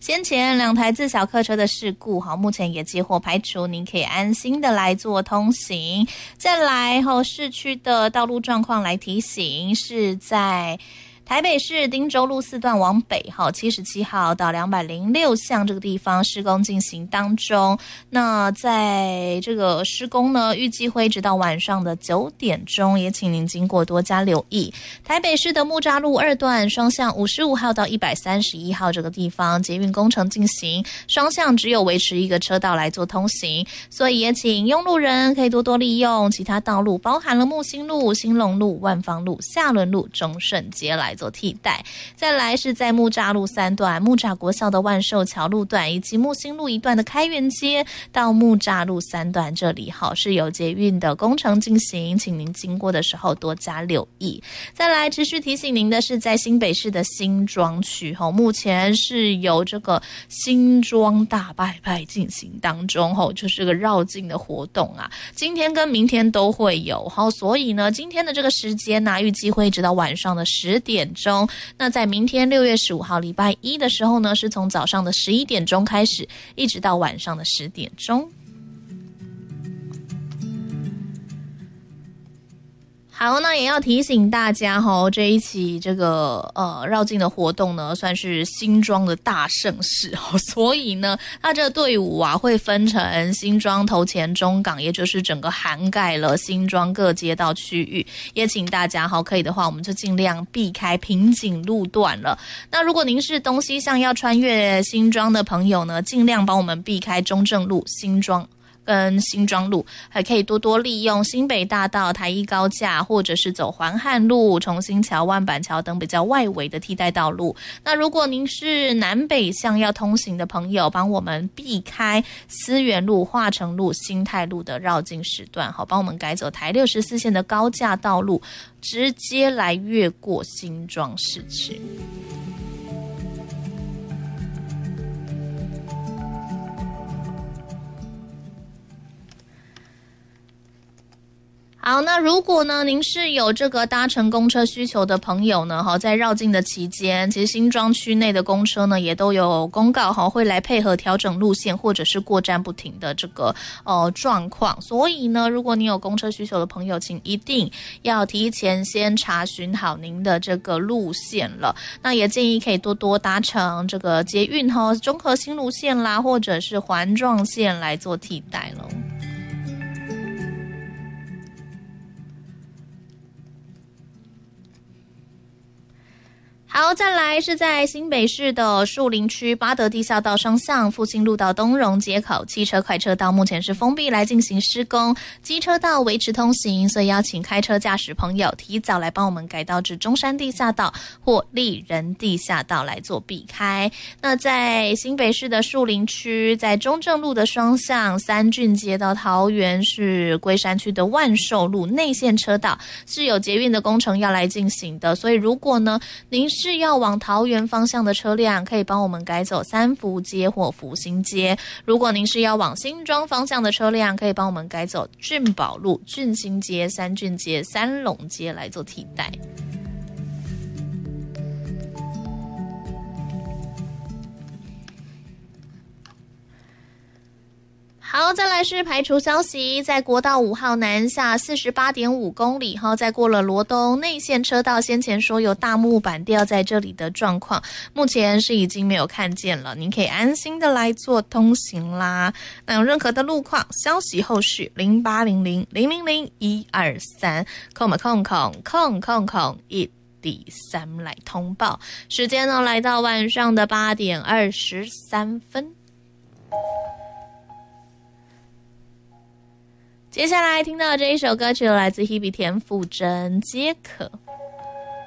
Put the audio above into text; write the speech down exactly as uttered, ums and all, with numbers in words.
先前两台自小客车的事故，好，目前也接获排除，您可以安心的来做通行。再来后，市区的道路状况来提醒，是在台北市汀州路四段往北，好，七十七号到两百零六巷这个地方施工进行当中。那在这个施工呢，预计会直到晚上的九点钟，也请您经过多加留意。台北市的木栅路二段双向五十五号到一百三十一号这个地方，捷运工程进行，双向只有维持一个车道来做通行，所以也请拥路人可以多多利用其他道路，包含了木星路、兴隆路、万芳路、下仑路、中顺街来做替代。再来是在木栅路三段木栅国校的万寿桥路段，以及木星路一段的开元街到木栅路三段，这里好是有捷运的工程进行，请您经过的时候多加留意。再来持续提醒您的是，在新北市的新庄区，目前是有这个新庄大拜拜进行当中，就是个绕境的活动啊，今天跟明天都会有，所以呢今天的这个时间呢，预计会一直到晚上的十点钟。那在明天六月十五号礼拜一的时候呢，是从早上的十一点钟开始，一直到晚上的十点钟。好，那也要提醒大家齁，这一期这个呃绕境的活动呢，算是新庄的大盛事齁，所以呢，它这个队伍啊会分成新庄、头前、中港，也就是整个涵盖了新庄各街道区域。也请大家齁，可以的话，我们就尽量避开瓶颈路段了。那如果您是东西向要穿越新庄的朋友呢，尽量帮我们避开中正路、新庄跟新庄路，还可以多多利用新北大道、台一高架，或者是走环汉路、重新桥、万板桥等比较外围的替代道路。那如果您是南北向要通行的朋友，帮我们避开思源路、化成路、新泰路的绕境时段，好，帮我们改走台六十四线的高架道路，直接来越过新庄市区。好，那如果呢您是有这个搭乘公车需求的朋友呢，在绕境的期间，其实新庄区内的公车呢也都有公告会来配合调整路线或者是过站不停的这个呃状况，所以呢如果你有公车需求的朋友，请一定要提前先查询好您的这个路线了。那也建议可以多多搭乘这个捷运中和新路线啦，或者是环状线来做替代咯。好，再来是在新北市的树林区八德地下道双向复兴路到东荣街口，汽车快车道目前是封闭来进行施工，机车道维持通行，所以邀请开车驾驶朋友提早来帮我们改道至中山地下道或立人地下道来做避开。那在新北市的树林区，在中正路的双向三郡街到桃园市龟山区的万寿路内线车道是有捷运的工程要来进行的，所以如果呢您是是要往桃园方向的车辆，可以帮我们改走三福街或福兴街。如果您是要往新庄方向的车辆，可以帮我们改走俊宝路、俊兴街、三郡街、三龙街来做替代。好，再来是排除消息，在国道五号南下 四十八点五公里，再过了罗东内线车道，先前说有大木板掉在这里的状况，目前是已经没有看见了，您可以安心的来做通行啦。那有任何的路况消息后续零八零零零零零一二三空嘛空空空空空一第三来通报。时间呢来到晚上的八点二十三分。接下来听到这一首歌曲来自 Hebe 田馥甄《皆可》。